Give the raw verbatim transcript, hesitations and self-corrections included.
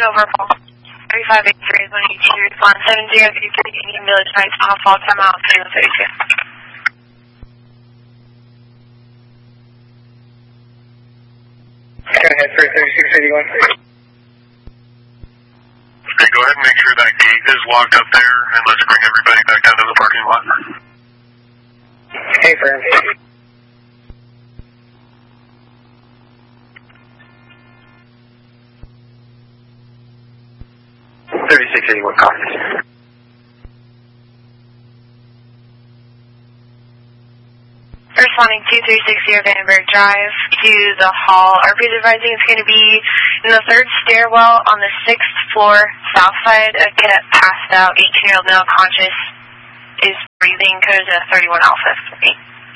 ten over, Paul. thirty-five eighty-three is one eighty-two, respond seven zero two three, Indian Village Heights, off all ten miles, zero thirty-two. Go ahead, three thirty-six eighty-one. Okay, go ahead and make sure that gate is locked up there, and let's bring everybody back down to the parking lot. Hey, firm. thirty-six eighty-one, copy. Responding two three six zero Vandenberg Drive to the hall. R P is advising it's going to be in the third stairwell on the sixth floor south side. A cadet passed out, eighteen-year-old male conscious, is breathing, code is a thirty-one alpha.